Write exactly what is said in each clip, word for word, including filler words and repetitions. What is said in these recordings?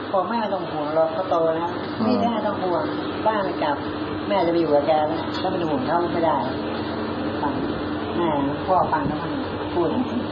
บอกแม่ต้องห่วงเราเขาโตแล้วนี่แม่ต้องห่วงบ้านกลับแม่จะไปอยู่กับแกแล้วถ้าเป็นห่วงเขาไม่ได้ฟังแม่พ่อฟังแล้วมันพูด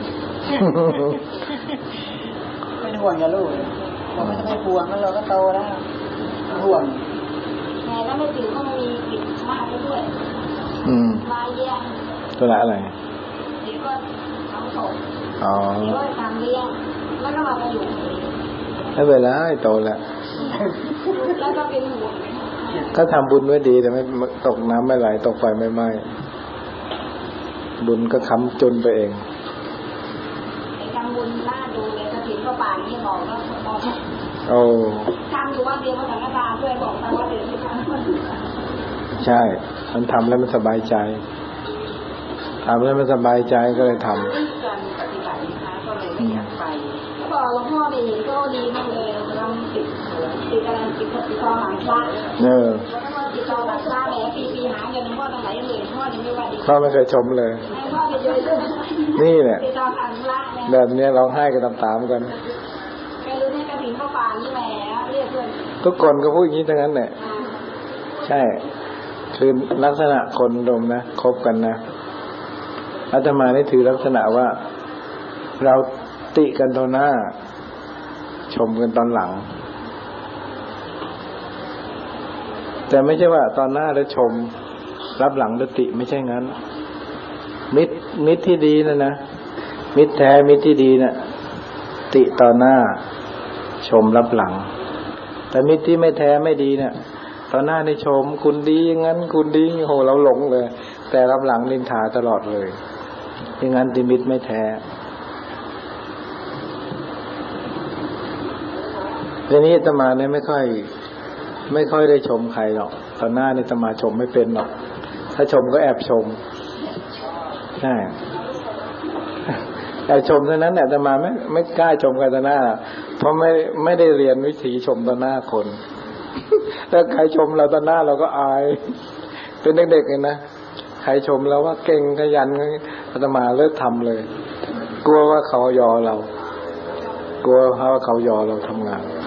เป็นห่วงกับลูกเราไม่ต้องไปห่วงแล้วเราก็โตแล้วห่วงแม่แล้วไม่ถึงก็มีกิจมากด้วยอืมลายแย่ตัวละอะไรเดี๋ยวก็ทำศพอ๋อเดี๋ยวก็ทำเลี้ยงแล้วก็มาไปอยู่ไม่เป็นไรโตแล้วแล้วก็เป็นห่วงก็ทำบุญไว้ดีแต่ไม่ตกน้ำไม่ไหลตกไฟไม่ไหม้บุญก็ค้ำจุนไปเองไอ้ทำบุญน่าดูเลยกระถิ่นก็ป่านนี่บอกแล้วบอกโอ้ทำอยู่ว่าเดียวมาสังฆทานด้วยบอกแต่ว่าเดี๋ยวที่ทำใช่มันทำแล้วมันสบายใจทำแล้วมันสบายใจก็เลยทำการปฏิบัตินะคะก็เลยไม่อยากไปบอกหลวงพ่อไปเห็นก็ดีมากเลยเราติดติดอะไรติดติดต่อหลังพระเออแล้วก็ติดต่อหลังพระแหมปีปีหาเงินหลวงพ่อตั้งหลายหมื่นพ่อยังไม่ว่าดีพ่อไม่เคยชมเลยพ่อจะเยอะเลยนี่แหละติดต่อหลังพระแบบนี้ร้องไห้กันตามๆกันแกรู้ไหมกระถิ่นข้าวปานนี่แหมเรียกเพื่อนทุกคนก็พูดอย่างนี้ทั้งนั้นแหละใช่คือลักษณะคนรวมนะคบกันนะอาตมานี่ถือลักษณะว่าเราติกันตอนหน้าชมกันตอนหลังแต่ไม่ใช่ว่าตอนหน้าแล้วชมรับหลังแล้วติไม่ใช่งั้นมิตรมิตรที่ดีนะนะมิตรแท้มิตรที่ดีนะติตอนหน้าชมรับหลังแต่มิตรที่ไม่แท้ไม่ดีเนี่ยตอนหน้าในชมคุณดีอย่างนั้นคุณดีโหเราหลงเลยแต่รับหลังนินทาตลอดเลยอย่างนั้นที่มิตรไม่แท้ทีนี้อาตมาเนี่ยไม่ค่อยไม่ค่อยได้ชมใครหรอกตอนหน้านี่อาตมาชมไม่เป็นหรอกถ้าชมก็แอบชมใช่แอบชมเท่านั้นแหละอาตมาไม่ไม่กล้าชมใครต่อหน้าเพราะไม่ไม่ได้เรียนวิธีชมต่อหน้าคนแล้วใครชมเราต่อหน้าเราก็อายเป็นเด็กๆเลยนะใครชมเราว่าเก่งขยันอาตมาเลิกทำเลยกลัวว่าเขายอเรากลัวว่าเขายอเราทำงาน